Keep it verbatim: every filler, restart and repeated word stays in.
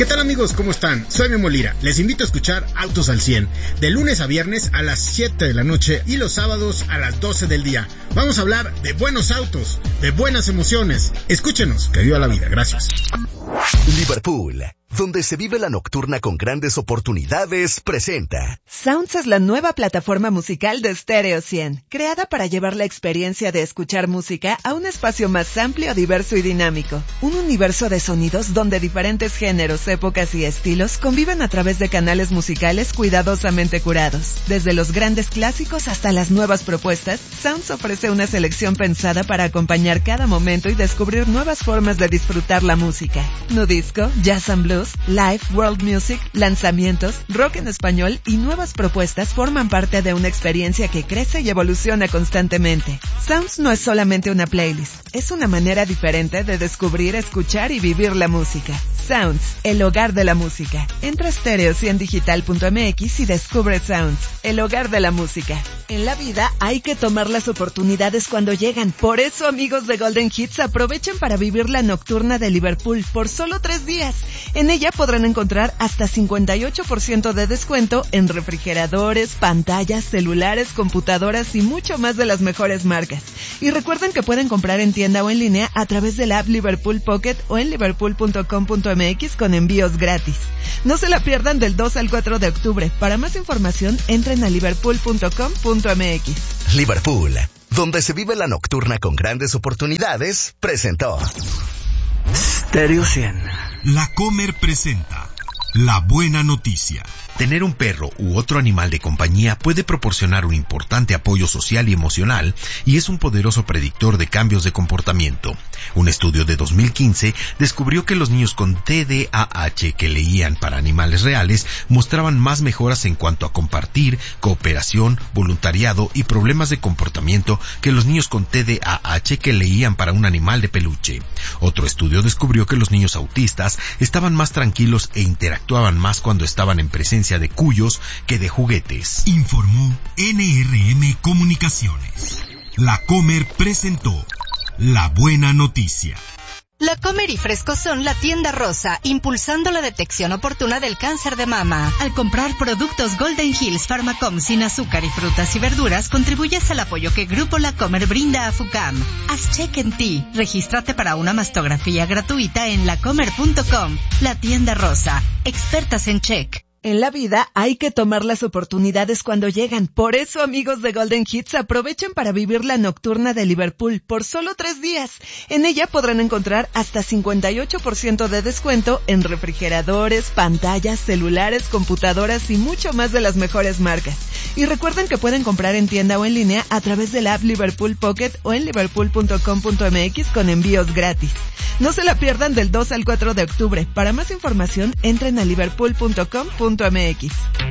¿Qué tal amigos? ¿Cómo están? Soy Memo Lira. Les invito a escuchar Autos al cien, de lunes a viernes a las siete de la noche y los sábados a las doce del día. Vamos a hablar de buenos autos, de buenas emociones. Escúchenos, que viva la vida. Gracias. Liverpool, donde se vive la nocturna con grandes oportunidades, presenta Sounds es la nueva plataforma musical de Stereo cien, creada para llevar la experiencia de escuchar música a un espacio más amplio, diverso y dinámico. Un universo de sonidos donde diferentes géneros, épocas y estilos conviven a través de canales musicales cuidadosamente curados. Desde los grandes clásicos hasta las nuevas propuestas, Sounds ofrece una selección pensada para acompañar cada momento y descubrir nuevas formas de disfrutar la música. Nu disco, jazz and blues, live, world music, lanzamientos, rock en español y nuevas propuestas forman parte de una experiencia que crece y evoluciona constantemente. Sounds no es solamente una playlist, es una manera diferente de descubrir, escuchar y vivir la música. Sounds, el hogar de la música. Entra a stereo cien digital punto m x y descubre Sounds, el hogar de la música. En la vida hay que tomar las oportunidades cuando llegan. Por eso, amigos de Golden Hits, aprovechen para vivir la nocturna de Liverpool por solo tres días. En ella podrán encontrar hasta cincuenta y ocho por ciento de descuento en refrigeradores, pantallas, celulares, computadoras y mucho más de las mejores marcas. Y recuerden que pueden comprar en tienda o en línea a través de la app Liverpool Pocket o en liverpool punto com punto m x con envíos gratis. No se la pierdan del dos al cuatro de octubre. Para más información, entren a liverpool punto com punto m x. Liverpool, donde se vive la nocturna con grandes oportunidades, presentó Stereo cien. La Comer presenta La Buena Noticia. Tener un perro u otro animal de compañía puede proporcionar un importante apoyo social y emocional y es un poderoso predictor de cambios de comportamiento. Un estudio de dos mil quince descubrió que los niños con T D A H que leían para animales reales mostraban más mejoras en cuanto a compartir, cooperación, voluntariado y problemas de comportamiento que los niños con T D A H que leían para un animal de peluche. Otro estudio descubrió que los niños autistas estaban más tranquilos e interactuaban más cuando estaban en presencia de cuyos que de juguetes. Informó N R M Comunicaciones. La Comer presentó La Buena Noticia. La Comer y Fresco son la tienda rosa, impulsando la detección oportuna del cáncer de mama. Al comprar productos Golden Hills Pharmacom sin azúcar y frutas y verduras, contribuyes al apoyo que Grupo La Comer brinda a FUCAM. Haz check en ti. Regístrate para una mastografía gratuita en la comer punto com. La tienda rosa, expertas en check. En la vida hay que tomar las oportunidades cuando llegan. Por eso, amigos de Golden Hits, aprovechen para vivir la nocturna de Liverpool por solo tres días. En ella podrán encontrar hasta cincuenta y ocho por ciento de descuento en refrigeradores, pantallas, celulares, computadoras y mucho más de las mejores marcas. Y recuerden que pueden comprar en tienda o en línea a través de la app Liverpool Pocket o en liverpool punto com punto m x con envíos gratis. No se la pierdan del dos al cuatro de octubre. Para más información, entren a liverpool punto com punto m x.